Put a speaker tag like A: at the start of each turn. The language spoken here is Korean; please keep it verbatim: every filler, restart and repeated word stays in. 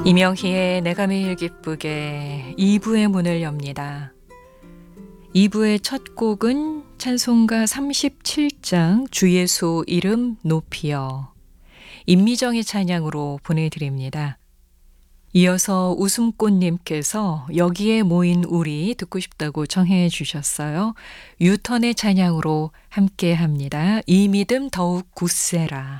A: 이명희의 내가 매일 기쁘게 이 부의 문을 엽니다. 이 부의 첫 곡은 찬송가 삼십칠 장 주예수 이름 높이여 임미정의 찬양으로 보내드립니다. 이어서 웃음꽃님께서 여기에 모인 우리 듣고 싶다고 청해 주셨어요. 유턴의 찬양으로 함께합니다. 이 믿음 더욱 굳세라.